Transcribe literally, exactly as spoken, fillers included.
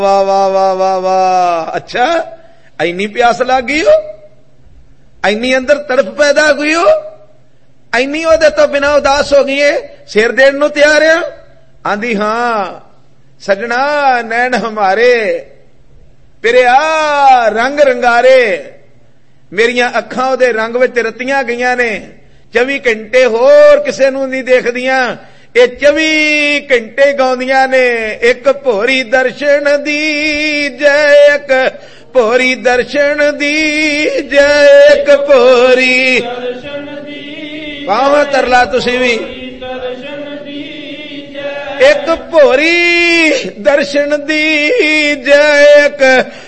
वाह वाह वाह वाह वाह। अच्छा इन्नी प्यास लग गई हो, इन्नी अंदर तड़प पैदा हुई हो, इन्नी ओदे तो बिना उदास हो गई है, सिर देन नूं तैयार है। आंदी हां सजना नैन हमारे पिरिया रंग रंगारे, मेरियां अखां ओदे रंग विच रतियां गईयां ने, चौबी घंटे होर किसे नूं नहीं देखदियां, ये चौबी घंटे गाउंदियां ने एक भोरी दर्शन दी जय, एक भोरी दर्शन दी जय, एक भोरी दर्शन दी पावां तरला तुसी भी, एक भोरी दर्शन दी जय, एक